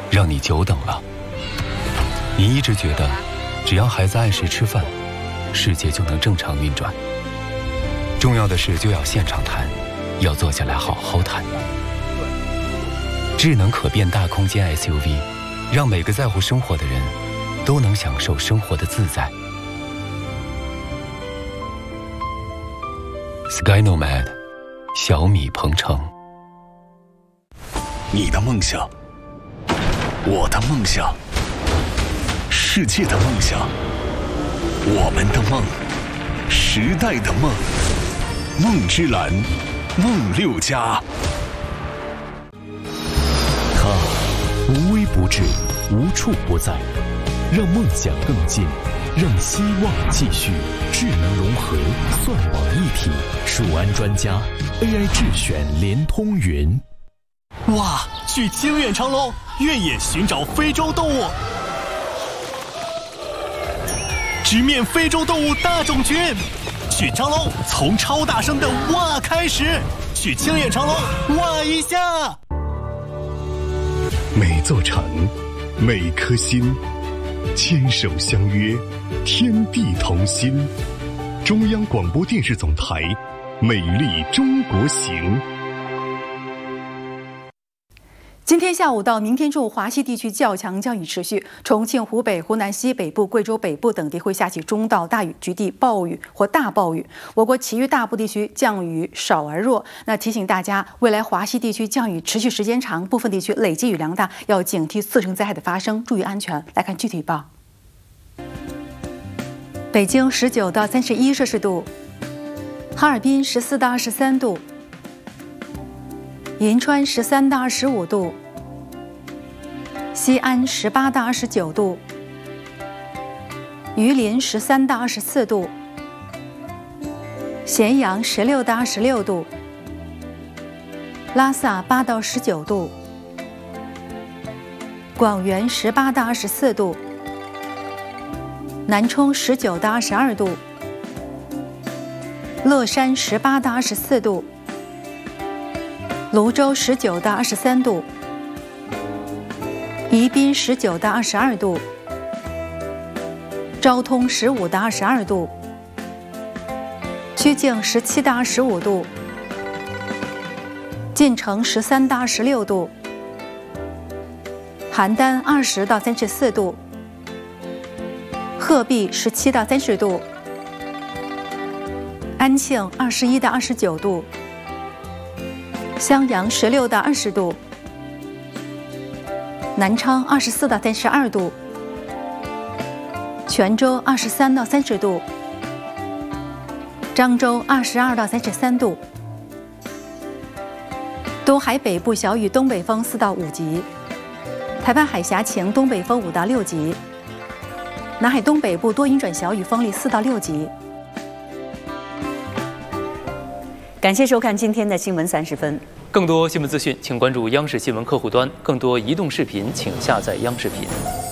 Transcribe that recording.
让你久等了。你一直觉得，只要孩子按时吃饭，世界就能正常运转。重要的事就要现场谈，要坐下来好好谈。智能可变大空间 SUV， 让每个在乎生活的人都能享受生活的自在。Sky Nomad， 小米鹏程。 你的梦想，我的梦想，世界的梦想，我们的梦，时代的梦，梦之蓝，梦六家。 它无微不至，无处不在，让梦想更近，让希望继续。智能融合，算网一体，数安专家 AI 智选联通云。 哇！去清远长隆，越野寻找非洲动物，直面非洲动物大种群。去长隆，从超大声的哇开始。去清远长隆，哇一下。 每座城，每颗心，牵手相约，天地同心。中央广播电视总台，美丽中国行。 今天下午到明天中午，华西地区较强降雨持续，重庆、湖北、湖南西北部、贵州北部等地会下起中到大雨，局地暴雨或大暴雨。我国其余大部地区降雨少而弱。那提醒大家，未来华西地区降雨持续时间长，部分地区累积雨量大，要警惕次生灾害的发生，注意安全。来看具体报。北京19到31摄氏度，哈尔滨14到23度。银川13到25度，西安18到29度，榆林13到24度，咸阳16到26度，拉萨8到19度，广元18到24度，南充19到22度，乐山18到24度。泸州19到23度，宜宾19到22度，昭通15到22度，曲靖17到25度，晋城13到16度，邯郸20到34度，鹤壁17到30度，安庆21到29度。襄阳16到20度，南昌24到32度，泉州23到30度，漳州22到33度。东海北部小雨，东北风4到5级；台湾海峡晴，东北风5到6级；南海东北部多云转小雨，风力4到6级。 感谢收看今天的新闻30分。 更多新闻资讯，请关注央视新闻客户端；更多移动视频，请下载央视频。